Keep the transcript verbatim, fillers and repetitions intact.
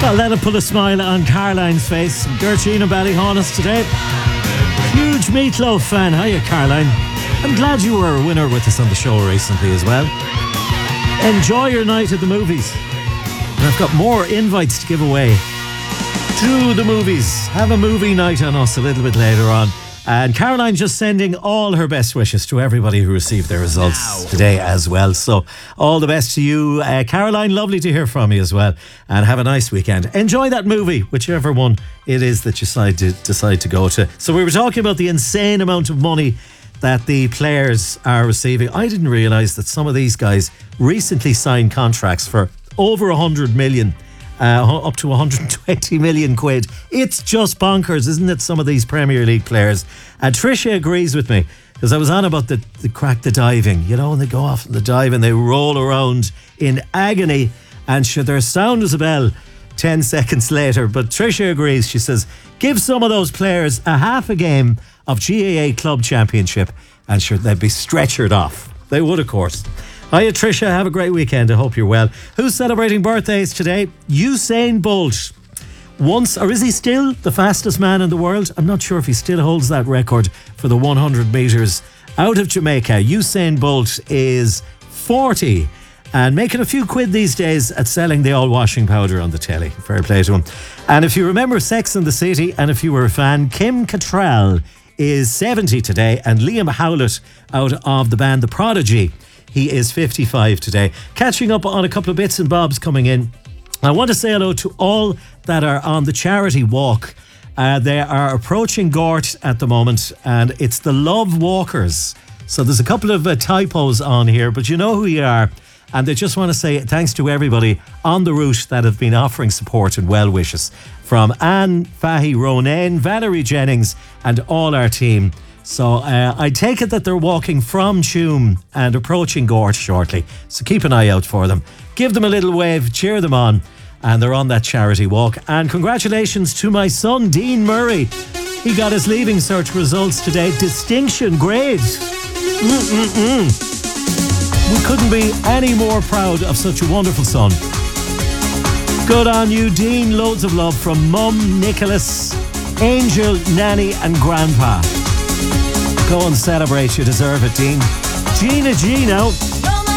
Well, that'll put a smile on Caroline's face. Gertrude Ballyhonus today. Huge Meatloaf fan. Hiya, Caroline. I'm glad you were a winner with us on the show recently as well. Enjoy your night at the movies. And I've got more invites to give away to the movies. Have a movie night on us a little bit later on. And Caroline just sending all her best wishes to everybody who received their results now today as well. So all the best to you, uh, Caroline. Lovely to hear from you as well. And have a nice weekend. Enjoy that movie, whichever one it is that you decide to, decide to go to. So we were talking about the insane amount of money that the players are receiving. I didn't realise that some of these guys recently signed contracts for over one hundred million. Uh, up to one hundred twenty million quid. It's just bonkers, isn't it? Some of these Premier League players. And Tricia agrees with me, because I was on about the, the crack the diving. You know, when they go off in the dive and they roll around in agony, and sure, they're sound as a bell ten seconds later. But Tricia agrees. She says, give some of those players a half a game of G A A Club Championship, and sure, they'd be stretchered off. They would, of course. Hiya, Tricia. Have a great weekend. I hope you're well. Who's celebrating birthdays today? Usain Bolt. Once, or is he still the fastest man in the world? I'm not sure if he still holds that record for the one hundred metres out of Jamaica. Usain Bolt is forty and making a few quid these days at selling the all washing powder on the telly. Fair play to him. And if you remember Sex and the City, and if you were a fan, Kim Cattrall is seventy today, and Liam Howlett out of the band The Prodigy, he is fifty-five today. Catching up on a couple of bits and bobs coming in. I want to say hello to all that are on the charity walk. Uh, they are approaching Gort at the moment, and it's the Love Walkers. So there's a couple of uh, typos on here, but you know who you are. And they just want to say thanks to everybody on the route that have been offering support and well wishes. From Anne, Fahy, Ronan, Valerie Jennings, and all our team. So uh, I take it that they're walking from Tuam and approaching Gort shortly. So keep an eye out for them. Give them a little wave, cheer them on. And they're on that charity walk. And congratulations to my son, Dean Murray. He got his Leaving Cert results today. Distinction grade. Mm-mm-mm. We couldn't be any more proud of such a wonderful son. Good on you, Dean. Loads of love from Mum, Nicholas, Angel, Nanny and Grandpa. Go and celebrate. You deserve it, Dean. Gina G now.